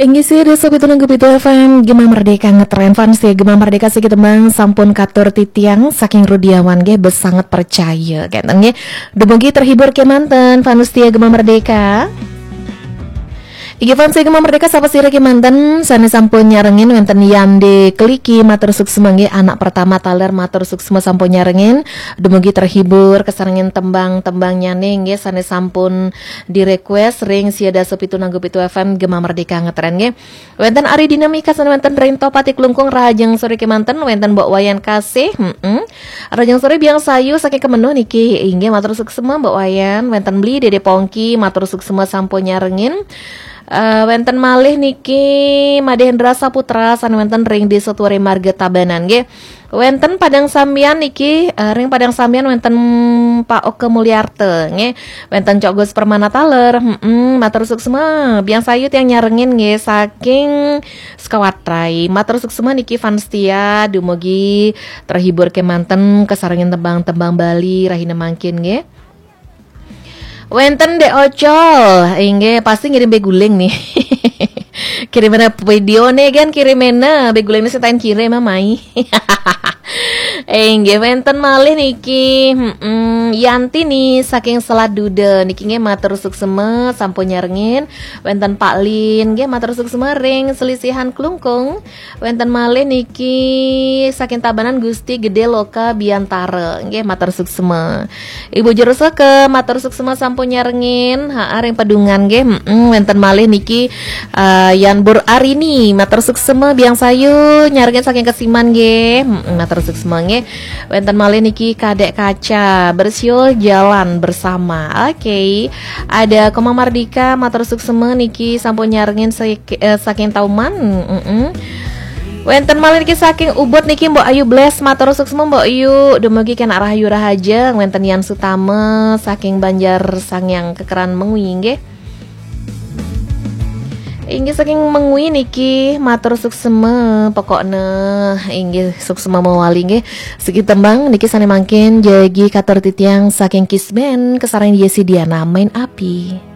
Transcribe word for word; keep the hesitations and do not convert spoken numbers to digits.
Enggak sih, desa itu nunggu itu F M Gema Merdeka ngetren fans ya. Gema Merdeka sih kita bang sampun katur titiang saking rudiawan ge besangat percaya kayaknya dumugi terhibur ke manten fans ya Gema Merdeka. Iki fans Gema Merdeka sapa sih ke manten sane sampun nyarengin wenten Yande Kliki matur suksema nggih anak pertama taler matur suksema sampun nyarengin dumugi terhibur kesarengin tembang-tembang nyane nggih sane sampun di request ring siada sepitu nanggup itu F M Gema Merdeka ngetren nggih. Wenten Ari Dinamika sane wenten Rento Pati Klungkung rajeng sore ke manten wenten Mbok Wayan Kasih heeh. Rajeng sore biang sayu saking kemenuh niki inggih matur suksema Mbok Wayan wenten beli Dede Pongki matur suksema sampun nyarengin. Uh, wenten malih niki Madehendra Saputra san wenten ring di Setuare Marga Tabanan nggih. Wenten Padang Sambian niki uh, ring Padang Sambian wenten Pak Oke Mulyarte nggih. Wenten Cok Gus Permana Taler. Heeh, mm, matur suksema biang sayut yang nyarengin nggih saking Skawatrai. Matur suksema niki Fanstia dumugi terhibur ke manten kesarengin tembang-tembang Bali rahina mangkin nggih. Wenten de Ocol, inge pasti ngirim beguling nih. Kirimena video nih kan kirimena beguling ini setain kirim mamai. Inge wenten malih niki hmm, Yanti nih saking Selat Duda niki nge matur suksema sampun nyarengin. Wenten Pak Lin nge matur suksema ring selisihan Klungkung. Wenten malih niki saking Tabanan Gusti Gede Loka Biantara nge matur suksema. Ibu Jero Seke matur suksema sampun nyarengin ha ring Pedungan nge hmm, wenten malih niki uh, Yan Bur Arini matur suksema biang sayu nyarengin saking Kesiman nge hmm, matur suksema nge. Wenten malih niki Kadek Kaca bersiul jalan bersama. Oke okay. Ada Komang Mardika matur suksema niki sampun nyarengin eh, saking Tauman. mm -mm. Wenten malih niki saking Ubud niki Mbok Ayu Bless matur suksema Mbok Ayu dumugi kena Rahayu Rahajeng. Wenten Yan Sutama saking Banjar Sangyang Kekeran Mengwi nggih. Inggih saking Mengwi niki matur suksema pokokna inggih suksema mawali nggih segi tembang niki sane mangkin jagi katur titiang saking Kisben kesareng Yesi Diana main api.